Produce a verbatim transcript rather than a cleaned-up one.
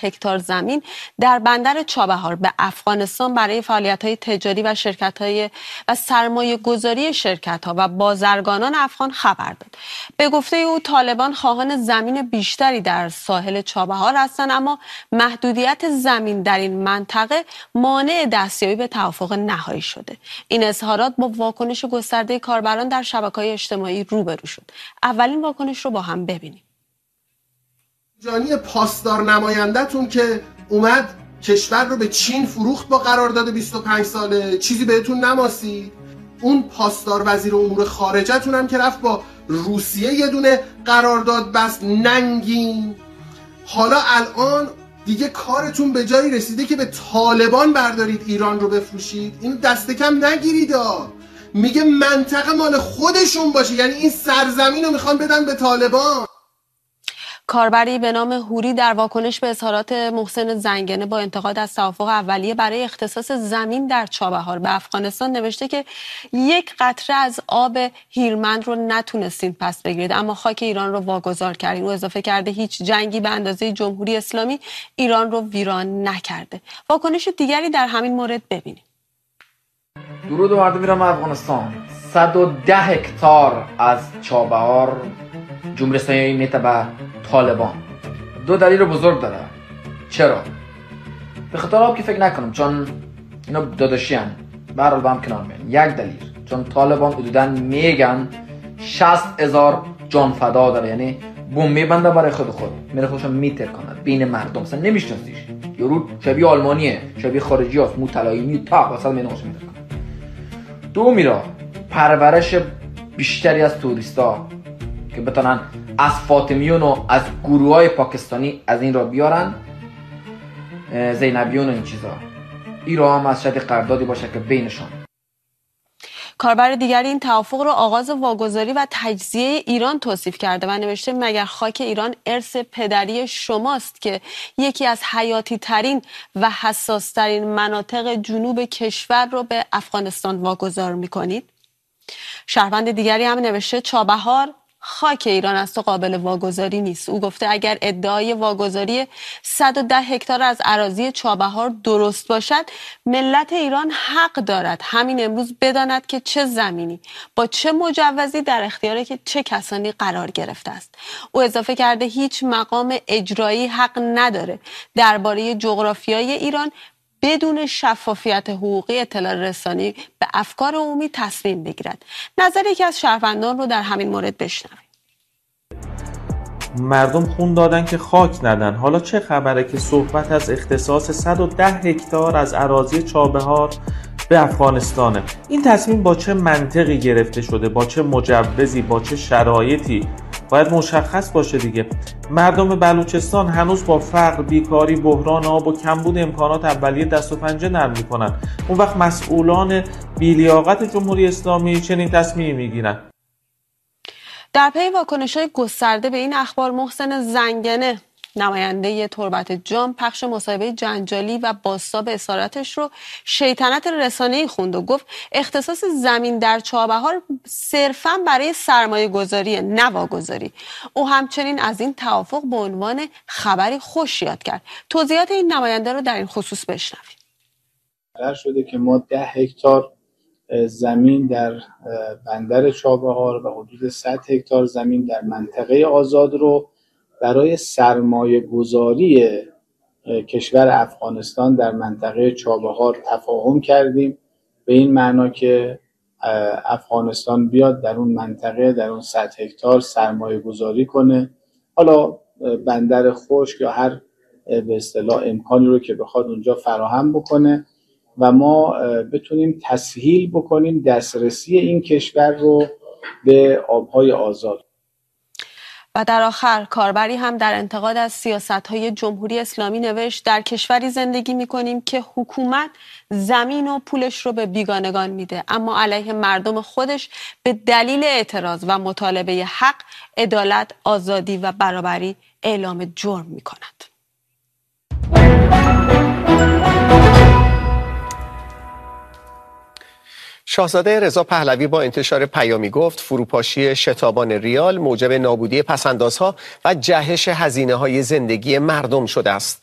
هکتار زمین در بندر چابهار به افغانستان برای فعالیت‌های تجاری و شرکت‌های و سرمایه گذاری شرکت‌ها و بازرگانان افغان خبر داد. به گفته او طالبان خواهان زمین بیشتری در ساحل چابهار هستند، اما محدودیت زمین در این منطقه مانع دستیابی به توافق نهایی شده. این اظهارات با واکنش گسترده کاربران در شبکه‌های اجتماعی روبرو شد. اولین واکنش رو با هم ببینیم. جانی پاسدار نمایندتون که اومد کشور رو به چین فروخت با قرارداد بیست و پنج ساله، چیزی بهتون نماسید؟ اون پاسدار وزیر امور خارجتون هم که رفت با روسیه یه دونه قرارداد بست ننگین. حالا الان دیگه کارتون به جایی رسیده که به طالبان بردارید ایران رو بفروشید. این دست کم نگیرید. میگه منطقه مال خودشون باشه، یعنی این سرزمین رو میخوان بدن به طالبان. کاربری به نام هوری در واکنش به اظهارات محسن زنگنه با انتقاد از توافق اولیه برای اختصاص زمین در چابهار به افغانستان نوشته که یک قطره از آب هیرمند رو نتونستین پس بگیرید، اما خاک ایران رو واگذار کردین. او اضافه کرده هیچ جنگی به اندازه جمهوری اسلامی ایران رو ویران نکرده. واکنش دیگری در همین مورد ببینیم. درود و مردم ایران و افغانستان. صد و ده هکتار از چابهار جمهوری اسلامی میده به طالبان. دو دلیل بزرگ داره. چرا؟ به خاطر آب که فکر نکنم، چون اینا داداشی هن، به هر حال با هم کنار میان. یک دلیل چون طالبان حدودا میگن شصت هزار جان فدا داره، یعنی بوم میبنده برای خود خود میره خودشون میترکانه بین مردم. مثلا نمیشناسیش، یارو شبیه آلمانیه، شبیه خارجی هست، مو طلایی تا واسه مینه خوش میترکانه. دو میرا پرورش بیشتری از توریستا که بتونن از فاطمیون و از گروه های پاکستانی از این را بیارن، زینبیون و این چیزا. این را هم از شاید قراردادی باشه که بینشان. کاربر دیگری این توافق را آغاز واگذاری و تجزیه ایران توصیف کرده و نوشته مگر خاک ایران ارث پدری شماست که یکی از حیاتی ترین و حساس ترین مناطق جنوب کشور رو به افغانستان واگذار میکنید؟ شهروند دیگری هم نوشته چابهار خاک ایران است و قابل واگذاری نیست. او گفته اگر ادعای واگذاری صد و ده هکتار از اراضی چابهار درست باشد، ملت ایران حق دارد همین امروز بداند که چه زمینی با چه مجوزی در اختیار که چه کسانی قرار گرفته است. او اضافه کرده هیچ مقام اجرایی حق نداره درباره جغرافیای ایران بدون شفافیت حقوقی اطلاع رسانی به افکار عمومی تصمیم بگیرد. نظر یکی از شهروندان رو در همین مورد بشنویم. مردم خون دادن که خاک ندن. حالا چه خبره که صحبت از اختصاص صد و ده هکتار از اراضی چابهار به افغانستانه؟ این تصمیم با چه منطقی گرفته شده؟ با چه مجوزی؟ با چه شرایطی؟ باید مشخص باشه دیگه. مردم بلوچستان هنوز با فقر، بیکاری، بحران آب و کمبود امکانات اولیه دست و پنجه نرم میکنن. اون وقت مسئولان بی‌لیاقت جمهوری اسلامی چنین تصمیمی میگیرن. در پی واکنش‌های گسترده به این اخبار، محسن زنگنه نماینده تربت جام پخش مصاحبه جنجالی و بازتاب اسارتش رو شیطنت رسانه‌ای خوند و گفت اختصاص زمین در چابهار صرفاً برای سرمایه گذاری نه واگذاری. او همچنین از این توافق به عنوان خبری خوش یاد کرد. توضیحات این نماینده رو در این خصوص بشنوید. قرار شده که ما ده هکتار زمین در بندر چابهار و حدود صد هکتار زمین در منطقه آزاد رو برای سرمایه گذاری کشور افغانستان در منطقه چابهار تفاهم کردیم، به این معنا که افغانستان بیاد در اون منطقه در اون صد هکتار سرمایه گذاری کنه، حالا بندر خشک یا هر به اصطلاح امکانی رو که بخواد اونجا فراهم بکنه و ما بتونیم تسهیل بکنیم دسترسی این کشور رو به آبهای آزاد. و در آخر کاربری هم در انتقاد از سیاست‌های جمهوری اسلامی نوشت در کشوری زندگی می‌کنیم که حکومت زمین و پولش رو به بیگانگان میده، اما علیه مردم خودش به دلیل اعتراض و مطالبه حق، عدالت، آزادی و برابری اعلام جرم می‌کند. شاهزاده رضا پهلوی با انتشار پیامی گفت فروپاشی شتابان ریال موجب نابودی پسندازها و جهش هزینه‌های زندگی مردم شده است.